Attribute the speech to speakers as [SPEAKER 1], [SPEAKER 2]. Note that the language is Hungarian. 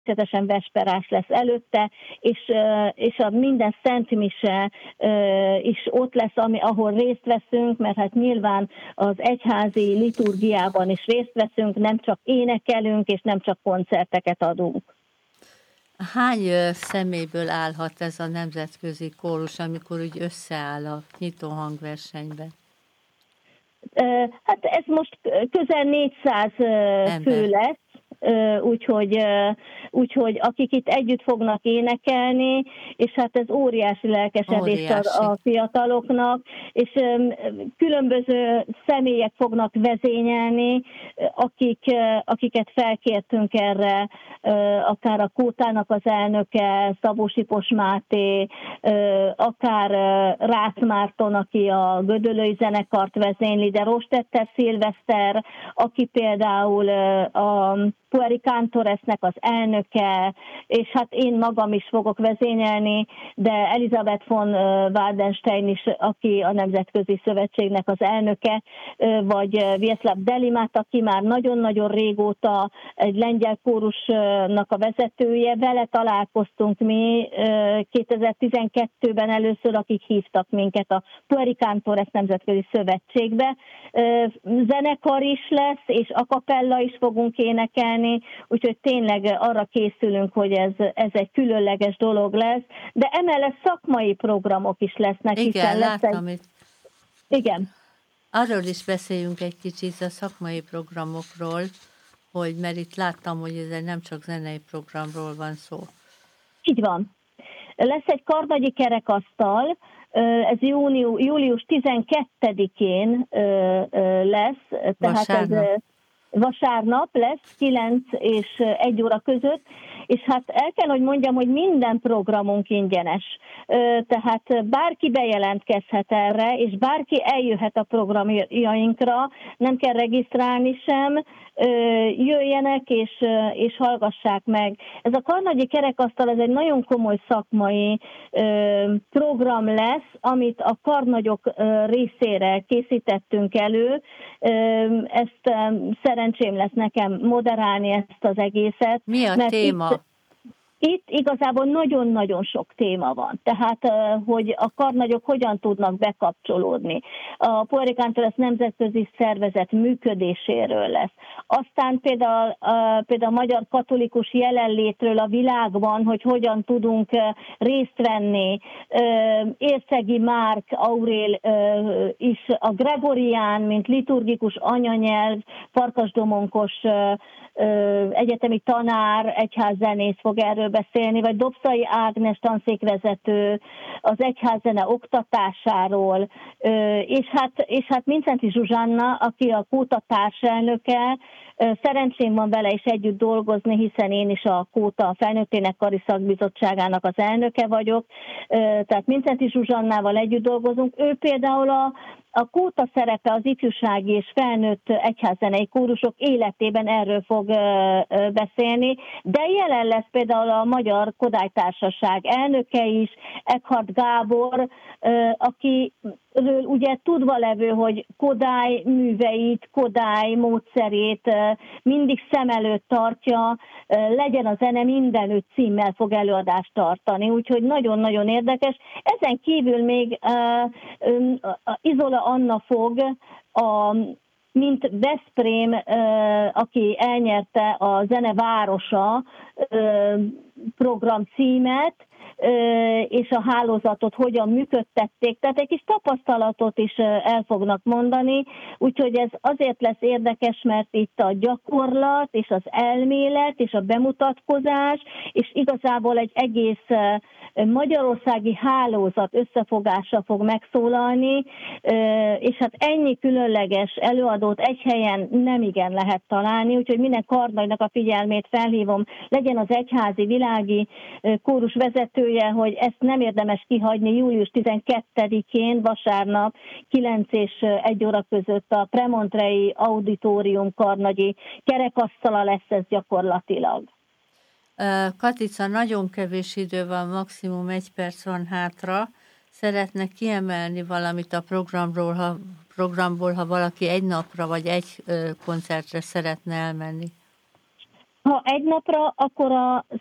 [SPEAKER 1] természetesen vesperás lesz előtte, és a minden szentmise is ott lesz, ahol részt veszünk, mert hát nyilván az egyházi liturgiában is részt veszünk, nem csak énekelünk, és nem csak koncerteket adunk.
[SPEAKER 2] Hány személyből állhat ez a nemzetközi kórus, amikor úgy összeáll a nyitó hangversenybe?
[SPEAKER 1] Hát ez most közel 400 fő lesz, úgyhogy akik itt együtt fognak énekelni, és hát ez óriási lelkesedés a fiataloknak, és különböző személyek fognak vezényelni, akiket felkértünk erre, akár a Kótának az elnöke, Szabó Sipos Máté, akár Rácz Márton, aki a Gödöllői zenekart vezényli, de Rostetter Szilveszter, aki például a Pueri Cantoresnek az elnöke, és hát én magam is fogok vezényelni, de Elisabeth von Waldenstein is, aki a Nemzetközi Szövetségnek az elnöke, vagy Vieslav Delimat, aki már nagyon-nagyon régóta egy lengyel kórusnak a vezetője. Vele találkoztunk mi 2012-ben először, akik hívtak minket a Pueri Cantores Nemzetközi Szövetségbe. Zenekar is lesz, és a kapella is fogunk énekelni, úgyhogy tényleg arra készülünk, hogy ez egy különleges dolog lesz, de emellett szakmai programok is lesznek.
[SPEAKER 2] Igen, láttam itt.
[SPEAKER 1] Igen.
[SPEAKER 2] Arról is beszéljünk egy kicsit a szakmai programokról, mert itt láttam, hogy ez nem csak zenei programról van szó.
[SPEAKER 1] Így van. Lesz egy karnagyi kerekasztal, ez július 12-én lesz, tehát ez vasárnap lesz, 9 és 1 óra között, és hát el kell, hogy mondjam, hogy minden programunk ingyenes. Tehát bárki bejelentkezhet erre, és bárki eljöhet a programjainkra, nem kell regisztrálni sem, jöjjenek és hallgassák meg. Ez a karnagyi kerekasztal, ez egy nagyon komoly szakmai program lesz, amit a karnagyok részére készítettünk elő. Ezt szerencsém lesz nekem moderálni ezt az egészet.
[SPEAKER 2] Mi a téma?
[SPEAKER 1] Itt igazából nagyon-nagyon sok téma van, tehát hogy a karnagyok hogyan tudnak bekapcsolódni. A Pueri Cantores nemzetközi szervezet működéséről lesz. Aztán például a magyar katolikus jelenlétről a világban, hogy hogyan tudunk részt venni. Érszegi Márk Aurél is a gregorián, mint liturgikus anyanyelv, Farkasdomonkos egyetemi tanár, egyházzenész fog erről beszélni, vagy Dobszai Ágnes tanszékvezető az egyházzene oktatásáról, és hát Mincenti Zsuzsanna, aki a Kóta társelnöke, szerencsém van vele is együtt dolgozni, hiszen én is a Kóta felnőtt énekkari szakbizottságának az elnöke vagyok, tehát Mincenti Zsuzsannával együtt dolgozunk. Ő például a Kóta szerepe az ifjúsági és felnőtt egyházzenei kórusok életében erről fog beszélni, de jelen lesz például a Magyar Kodály Társaság elnöke is, Eckhard Gábor, akiről ugye tudva levő, hogy Kodály műveit, Kodály módszerét mindig szem előtt tartja, legyen a zene mindenütt címmel fog előadást tartani, úgyhogy nagyon-nagyon érdekes. Ezen kívül még Izola Anna fog, mint Veszprém, aki elnyerte a Zene Városa program címet, és a hálózatot hogyan működtették, tehát egy kis tapasztalatot is el fognak mondani, úgyhogy ez azért lesz érdekes, mert itt a gyakorlat, és az elmélet, és a bemutatkozás, és igazából egy egész magyarországi hálózat összefogása fog megszólalni, és hát ennyi különleges előadót egy helyen nem igen lehet találni, úgyhogy minden karnagynak a figyelmét felhívom, legyen az egyházi, világi kórus vezetője, hogy ezt nem érdemes kihagyni. Július 12-én vasárnap 9 és 1 óra között a Premontrei Auditorium karnagyi kerekasztala lesz ez gyakorlatilag.
[SPEAKER 2] Katica, nagyon kevés idő van, maximum 1 perc van hátra. Szeretne kiemelni valamit a programból, ha valaki egy napra vagy egy koncertre szeretne elmenni?
[SPEAKER 1] Ha egy napra, akkor a